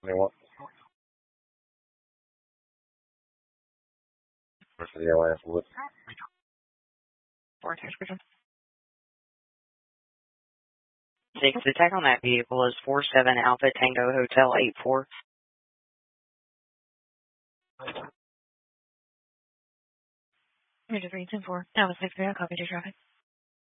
21. Where's the LS Wood? Four transportation. 6, the tag on that vehicle is 47 Alpha Tango Hotel 84. Major 324. That was 6 0. Copy to traffic.